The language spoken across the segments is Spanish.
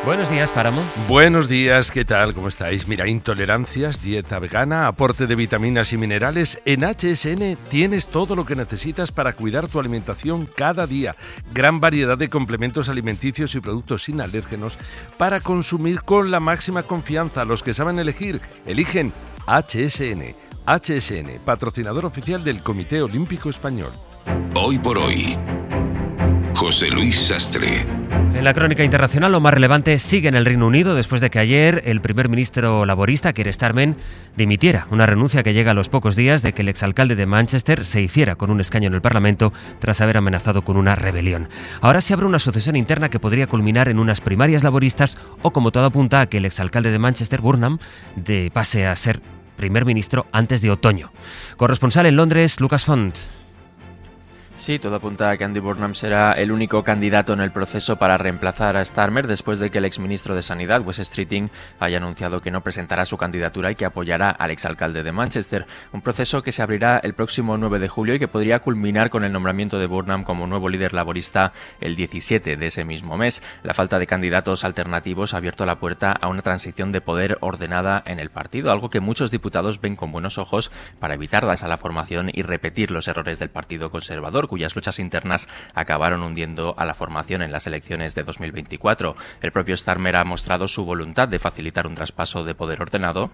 Buenos días, Páramo. Buenos días, ¿qué tal? ¿Cómo estáis? Mira, intolerancias, dieta vegana, aporte de vitaminas y minerales. En HSN tienes todo lo que necesitas para cuidar tu alimentación cada día. Gran variedad de complementos alimenticios y productos sin alérgenos para consumir con la máxima confianza. Los que saben elegir, eligen HSN. HSN, patrocinador oficial del Comité Olímpico Español. Hoy por hoy, José Luis Sastre. En la crónica internacional, lo más relevante sigue en el Reino Unido después de que ayer el primer ministro laborista, Keir Starmer, dimitiera. Una renuncia que llega a los pocos días de que el exalcalde de Manchester se hiciera con un escaño en el Parlamento tras haber amenazado con una rebelión. Ahora se abre una sucesión interna que podría culminar en unas primarias laboristas o, como todo apunta, a que el exalcalde de Manchester, Burnham, pase a ser primer ministro antes de otoño. Corresponsal en Londres, Lucas Font. Sí, todo apunta a que Andy Burnham será el único candidato en el proceso para reemplazar a Starmer después de que el exministro de Sanidad, Wes Streeting, haya anunciado que no presentará su candidatura y que apoyará al exalcalde de Manchester. Un proceso que se abrirá el próximo 9 de julio y que podría culminar con el nombramiento de Burnham como nuevo líder laborista el 17 de ese mismo mes. La falta de candidatos alternativos ha abierto la puerta a una transición de poder ordenada en el partido, algo que muchos diputados ven con buenos ojos para evitar la formación y repetir los errores del Partido Conservador, cuyas luchas internas acabaron hundiendo a la formación en las elecciones de 2024. El propio Starmer ha mostrado su voluntad de facilitar un traspaso de poder ordenado.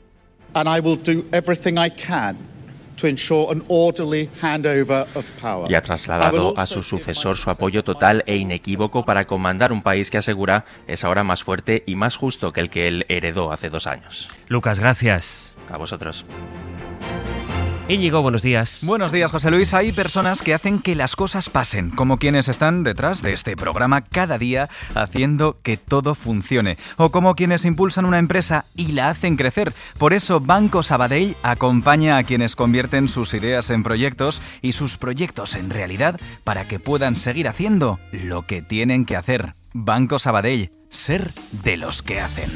Y ha trasladado a su sucesor su apoyo total e inequívoco para comandar un país que asegura es ahora más fuerte y más justo que el que él heredó hace 2 años. Lucas, gracias. A vosotros. Íñigo, buenos días. Buenos días, José Luis. Hay personas que hacen que las cosas pasen, como quienes están detrás de este programa cada día haciendo que todo funcione, o como quienes impulsan una empresa y la hacen crecer. Por eso Banco Sabadell acompaña a quienes convierten sus ideas en proyectos y sus proyectos en realidad para que puedan seguir haciendo lo que tienen que hacer. Banco Sabadell, ser de los que hacen.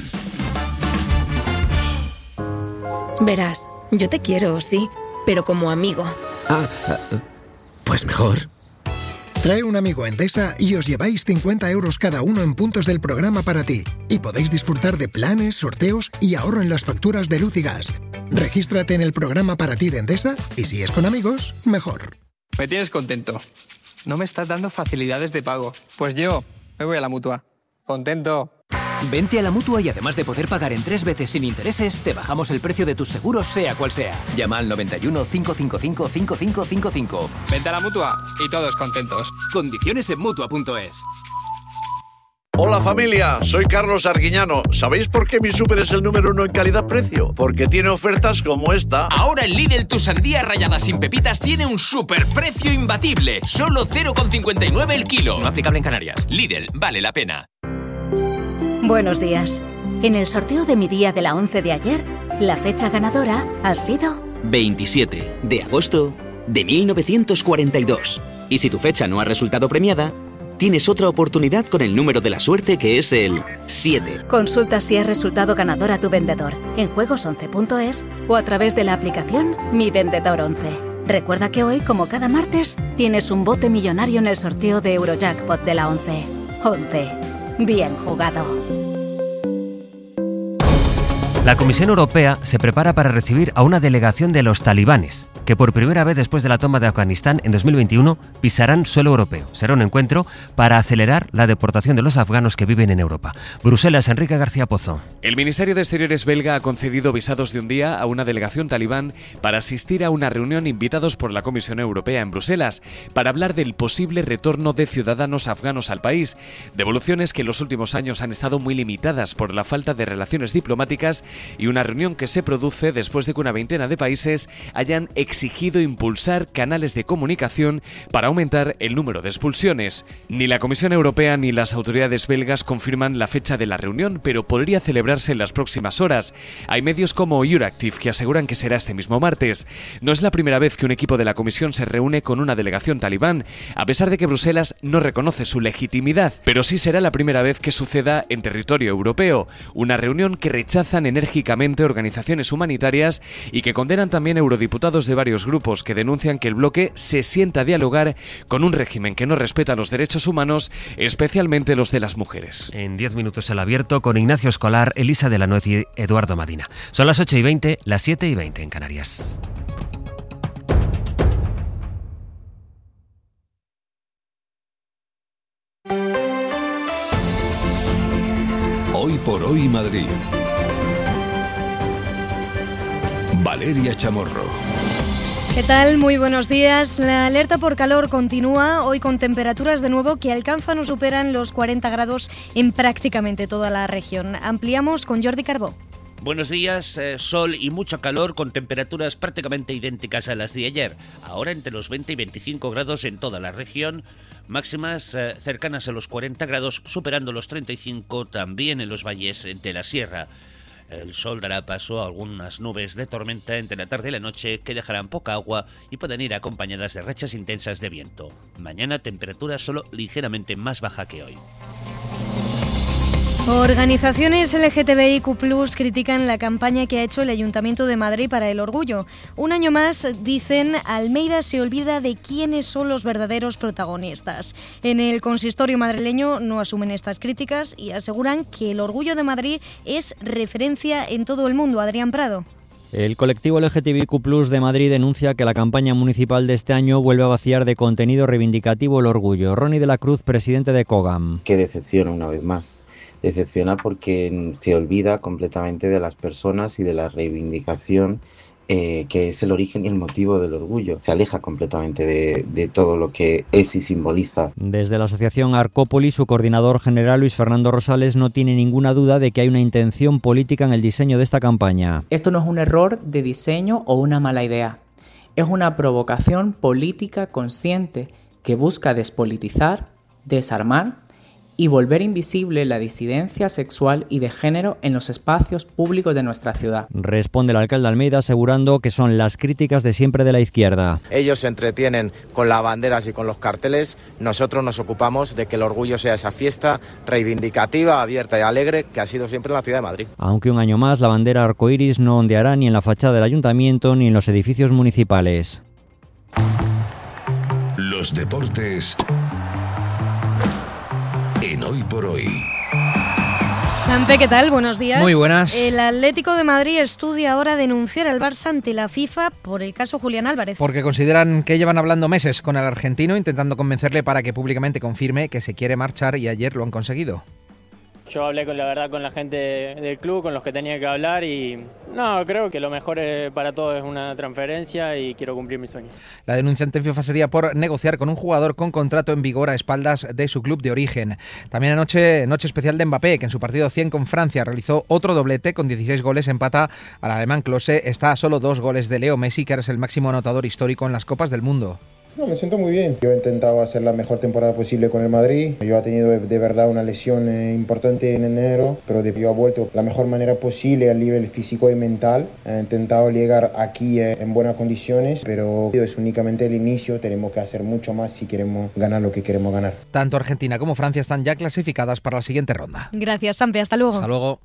Verás, yo te quiero, sí, pero como amigo. Pues mejor. Trae un amigo a Endesa y os lleváis 50 euros cada uno en puntos del programa para ti. Y podéis disfrutar de planes, sorteos y ahorro en las facturas de luz y gas. Regístrate en el programa para ti de Endesa y si es con amigos, mejor. Me tienes contento. No me estás dando facilidades de pago. Pues yo me voy a la Mutua. Contento. Vente a la Mutua y además de poder pagar en 3 veces sin intereses, te bajamos el precio de tus seguros sea cual sea. Llama al 91 555 5555. Vente a la Mutua y todos contentos. Condiciones en Mutua.es. Hola familia, soy Carlos Arguiñano. ¿Sabéis por qué mi súper es el número 1 en calidad-precio? Porque tiene ofertas como esta. Ahora en Lidl tu sandía rallada sin pepitas tiene un superprecio imbatible. Solo 0,59 el kilo. No aplicable en Canarias. Lidl, vale la pena. Buenos días. En el sorteo de mi día de la 11 de ayer, la fecha ganadora ha sido 27 de agosto de 1942. Y si tu fecha no ha resultado premiada, tienes otra oportunidad con el número de la suerte, que es el 7. Consulta si has resultado ganador a tu vendedor en juegos11.es o a través de la aplicación Mi Vendedor 11. Recuerda que hoy, como cada martes, tienes un bote millonario en el sorteo de Eurojackpot de la 11. 11. Bien jugado. La Comisión Europea se prepara para recibir a una delegación de los talibanes, que por primera vez después de la toma de Afganistán en 2021 pisarán suelo europeo. Será un encuentro para acelerar la deportación de los afganos que viven en Europa. Bruselas, Enrique García Pozo. El Ministerio de Exteriores belga ha concedido visados de un día a una delegación talibán para asistir a una reunión invitados por la Comisión Europea en Bruselas para hablar del posible retorno de ciudadanos afganos al país. Devoluciones que en los últimos años han estado muy limitadas por la falta de relaciones diplomáticas y una reunión que se produce después de que una veintena de países hayan exigido impulsar canales de comunicación para aumentar el número de expulsiones. Ni la Comisión Europea ni las autoridades belgas confirman la fecha de la reunión, pero podría celebrarse en las próximas horas. Hay medios como Euractiv que aseguran que será este mismo martes. No es la primera vez que un equipo de la Comisión se reúne con una delegación talibán, a pesar de que Bruselas no reconoce su legitimidad, pero sí será la primera vez que suceda en territorio europeo, una reunión que rechazan enérgicamente organizaciones humanitarias y que condenan también eurodiputados de varios varios grupos que denuncian que el bloque se sienta a dialogar con un régimen que no respeta los derechos humanos, especialmente los de las mujeres. En 10 minutos el abierto con Ignacio Escolar, Elisa de la Nuez y Eduardo Madina. Son las 8:20, las 7:20 en Canarias. Hoy por hoy Madrid. Valeria Chamorro. ¿Qué tal? Muy buenos días. La alerta por calor continúa hoy con temperaturas de nuevo que alcanzan o superan los 40 grados en prácticamente toda la región. Ampliamos con Jordi Carbó. Buenos días, sol y mucho calor con temperaturas prácticamente idénticas a las de ayer. Ahora entre los 20 y 25 grados en toda la región, máximas cercanas a los 40 grados, superando los 35 también en los valles de la sierra. El sol dará paso a algunas nubes de tormenta entre la tarde y la noche que dejarán poca agua y pueden ir acompañadas de rachas intensas de viento. Mañana temperatura solo ligeramente más baja que hoy. Organizaciones LGTBIQ+ critican la campaña que ha hecho el Ayuntamiento de Madrid para el orgullo. Un año más, dicen, Almeida se olvida de quiénes son los verdaderos protagonistas. En el consistorio madrileño no asumen estas críticas y aseguran que el orgullo de Madrid es referencia en todo el mundo. Adrián Prado. El colectivo LGTBIQ+ de Madrid denuncia que la campaña municipal de este año vuelve a vaciar de contenido reivindicativo el orgullo. Ronnie de la Cruz, presidente de COGAM. Qué decepción una vez más. Decepciona porque se olvida completamente de las personas y de la reivindicación que es el origen y el motivo del orgullo. Se aleja completamente de todo lo que es y simboliza. Desde la asociación Arcópolis, su coordinador general Luis Fernando Rosales no tiene ninguna duda de que hay una intención política en el diseño de esta campaña. Esto no es un error de diseño o una mala idea. Es una provocación política consciente que busca despolitizar, desarmar y volver invisible la disidencia sexual y de género en los espacios públicos de nuestra ciudad. Responde el alcalde Almeida asegurando que son las críticas de siempre de la izquierda. Ellos se entretienen con las banderas y con los carteles, nosotros nos ocupamos de que el orgullo sea esa fiesta reivindicativa, abierta y alegre que ha sido siempre en la ciudad de Madrid. Aunque un año más la bandera arcoíris no ondeará ni en la fachada del ayuntamiento ni en los edificios municipales. Los deportes en Hoy por Hoy. Sampe, ¿qué tal? Buenos días. Muy buenas. El Atlético de Madrid estudia ahora denunciar al Barça ante la FIFA por el caso Julián Álvarez. Porque consideran que llevan hablando meses con el argentino intentando convencerle para que públicamente confirme que se quiere marchar y ayer lo han conseguido. Yo hablé con la gente del club, con los que tenía que hablar y no, creo que lo mejor para todos es una transferencia y quiero cumplir mi sueño. La denuncia ante FIFA sería por negociar con un jugador con contrato en vigor a espaldas de su club de origen. También anoche, noche especial de Mbappé, que en su partido 100 con Francia realizó otro doblete con 16 goles, empata al alemán Klose, está a solo 2 goles de Leo Messi, que ahora es el máximo anotador histórico en las Copas del Mundo. No, me siento muy bien. Yo he intentado hacer la mejor temporada posible con el Madrid. Yo he tenido de verdad una lesión importante en enero, pero yo he vuelto de la mejor manera posible a nivel físico y mental. He intentado llegar aquí en buenas condiciones, pero es únicamente el inicio. Tenemos que hacer mucho más si queremos ganar lo que queremos ganar. Tanto Argentina como Francia están ya clasificadas para la siguiente ronda. Gracias, Sampe. Hasta luego. Hasta luego.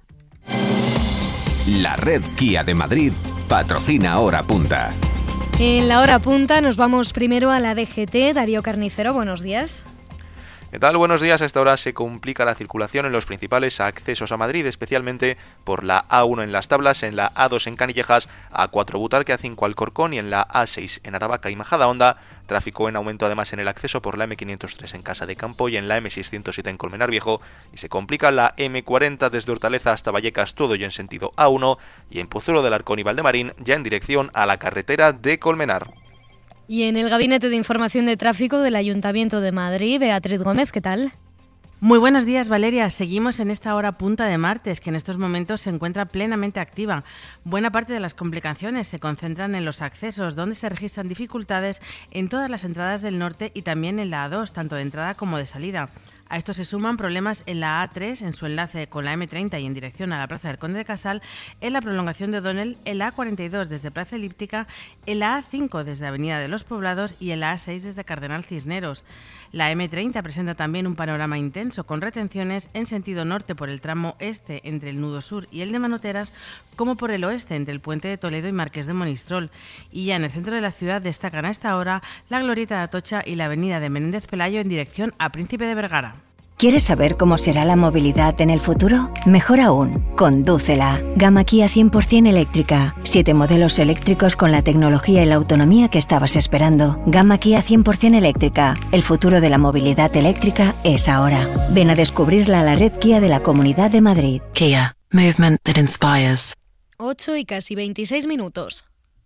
La red Kia de Madrid patrocina Hora Punta. En la hora punta nos vamos primero a la DGT. Darío Carnicero, buenos días. ¿Qué tal? Buenos días. A esta hora se complica la circulación en los principales accesos a Madrid, especialmente por la A1 en Las Tablas, en la A2 en Canillejas, A4 Butarque, A5 Alcorcón y en la A6 en Aravaca y Majadahonda. Tráfico en aumento además en el acceso por la M503 en Casa de Campo y en la M607 en Colmenar Viejo, y se complica la M40 desde Hortaleza hasta Vallecas, todo ya en sentido A1, y en Pozuelo del Arcón y Valdemarín ya en dirección a la carretera de Colmenar. Y en el Gabinete de Información de Tráfico del Ayuntamiento de Madrid, Beatriz Gómez, ¿qué tal? Muy buenos días, Valeria. Seguimos en esta hora punta de martes, que en estos momentos se encuentra plenamente activa. Buena parte de las complicaciones se concentran en los accesos, donde se registran dificultades en todas las entradas del norte y también en la A2, tanto de entrada como de salida. A esto se suman problemas en la A3 en su enlace con la M30 y en dirección a la Plaza del Conde de Casal, en la prolongación de O'Donnell, en la A42 desde Plaza Elíptica, en la A5 desde Avenida de los Poblados y en la A6 desde Cardenal Cisneros. La M30 presenta también un panorama intenso con retenciones en sentido norte por el tramo este entre el nudo sur y el de Manoteras, como por el oeste entre el puente de Toledo y Marqués de Monistrol. Y ya en el centro de la ciudad destacan a esta hora la Glorieta de Atocha y la avenida de Menéndez Pelayo en dirección a Príncipe de Vergara. ¿Quieres saber cómo será la movilidad en el futuro? Mejor aún, condúcela. Gama Kia 100% eléctrica. 7 modelos eléctricos con la tecnología y la autonomía que estabas esperando. Gama Kia 100% eléctrica. El futuro de la movilidad eléctrica es ahora. Ven a descubrirla a la red Kia de la Comunidad de Madrid. Kia. Movement that inspires. 8 y casi 26 minutos.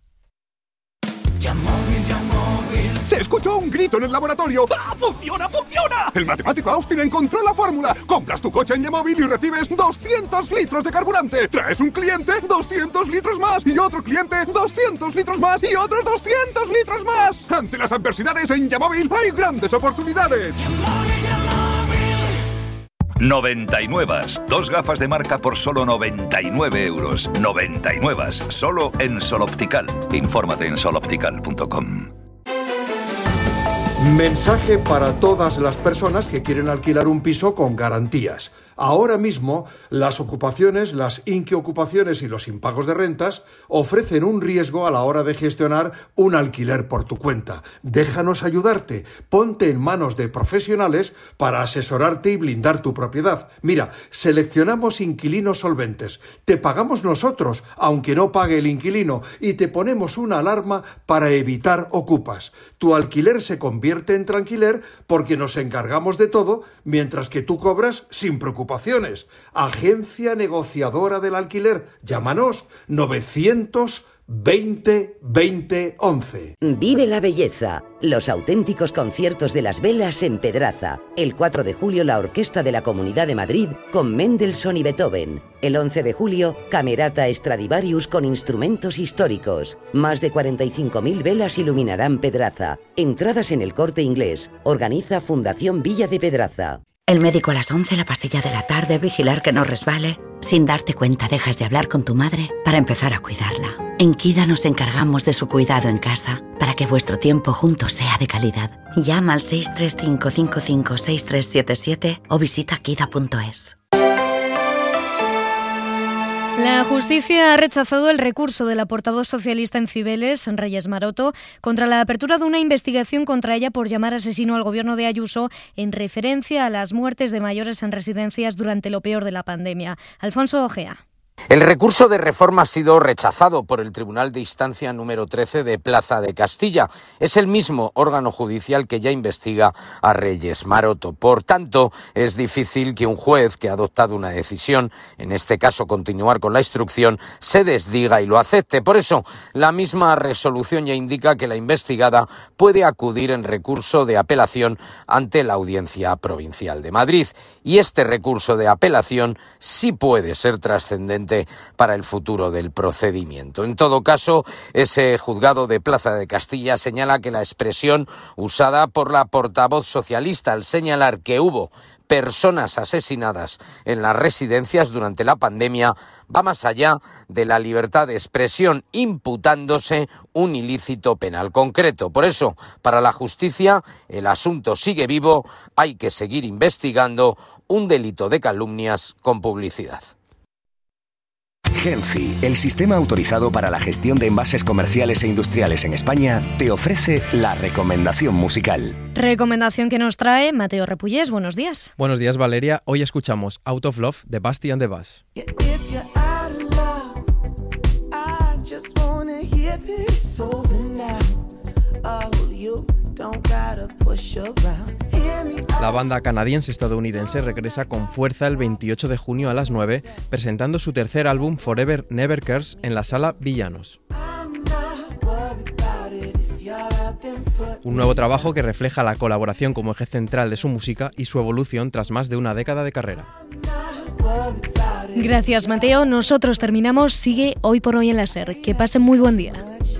¡Se escuchó un grito en el laboratorio! ¡Ah, funciona, funciona! El matemático Austin encontró la fórmula. Compras tu coche en Yamóvil y recibes 200 litros de carburante. Traes un cliente, 200 litros más. Y otro cliente, 200 litros más. Y otros 200 litros más. Ante las adversidades en Yamóvil hay grandes oportunidades. 99. 2 gafas de marca por solo 99 euros. 99. Solo en Sol Optical. Infórmate en soloptical.com. Mensaje para todas las personas que quieren alquilar un piso con garantías. Ahora mismo, las ocupaciones, las inquiocupaciones y los impagos de rentas ofrecen un riesgo a la hora de gestionar un alquiler por tu cuenta. Déjanos ayudarte. Ponte en manos de profesionales para asesorarte y blindar tu propiedad. Mira, seleccionamos inquilinos solventes. Te pagamos nosotros, aunque no pague el inquilino, y te ponemos una alarma para evitar ocupas. Tu alquiler se convierte en tranquiler porque nos encargamos de todo, mientras que tú cobras sin preocupaciones. Agencia negociadora del alquiler. Llámanos 920 20 11. Vive la belleza. Los auténticos conciertos de las velas en Pedraza. El 4 de julio la Orquesta de la Comunidad de Madrid con Mendelssohn y Beethoven. El 11 de julio Camerata Stradivarius con instrumentos históricos. Más de 45.000 velas iluminarán Pedraza. Entradas en El Corte Inglés. Organiza Fundación Villa de Pedraza. El médico a las 11, la pastilla de la tarde, vigilar que no resbale. Sin darte cuenta dejas de hablar con tu madre para empezar a cuidarla. En Kida nos encargamos de su cuidado en casa para que vuestro tiempo juntos sea de calidad. Llama al 635556377 o visita kida.es. La justicia ha rechazado el recurso de la portavoz socialista en Cibeles, Reyes Maroto, contra la apertura de una investigación contra ella por llamar asesino al gobierno de Ayuso en referencia a las muertes de mayores en residencias durante lo peor de la pandemia. Alfonso Ojea. El recurso de reforma ha sido rechazado por el Tribunal de Instancia número 13 de Plaza de Castilla. Es el mismo órgano judicial que ya investiga a Reyes Maroto. Por tanto, es difícil que un juez que ha adoptado una decisión, en este caso continuar con la instrucción, se desdiga y lo acepte. Por eso, la misma resolución ya indica que la investigada puede acudir en recurso de apelación ante la Audiencia Provincial de Madrid. Y este recurso de apelación sí puede ser trascendente para el futuro del procedimiento. En todo caso, ese juzgado de Plaza de Castilla señala que la expresión usada por la portavoz socialista al señalar que hubo personas asesinadas en las residencias durante la pandemia va más allá de la libertad de expresión, imputándose un ilícito penal concreto. Por eso, para la justicia, el asunto sigue vivo, hay que seguir investigando un delito de calumnias con publicidad. Genci, el sistema autorizado para la gestión de envases comerciales e industriales en España, te ofrece la recomendación musical. Recomendación que nos trae Mateo Repullés. Buenos días. Buenos días, Valeria. Hoy escuchamos Out of Love de Basti and the Bass. La banda canadiense-estadounidense regresa con fuerza el 28 de junio a las 9, presentando su tercer álbum Forever Never Cares en la Sala Villanos. Un nuevo trabajo que refleja la colaboración como eje central de su música y su evolución tras más de una década de carrera. Gracias, Mateo. Nosotros terminamos. Sigue Hoy por Hoy en la SER. Que pasen muy buen día.